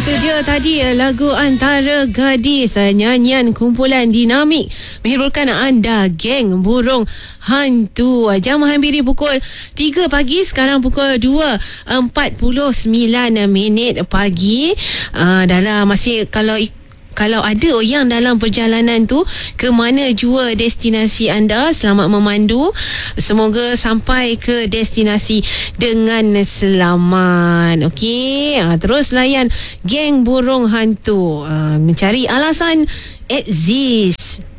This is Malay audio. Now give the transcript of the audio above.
Itu dia tadi lagu Antara Gadis, nyanyian kumpulan dinamik menghiburkan anda, geng burung hantu. Jam hampiri pukul 3 pagi, sekarang pukul 2.49 pagi. Dalam masih kalau ada yang dalam perjalanan tu, ke mana jua destinasi anda, selamat memandu. Semoga sampai ke destinasi dengan selamat. Okey, terus layan geng burung hantu, mencari alasan exist.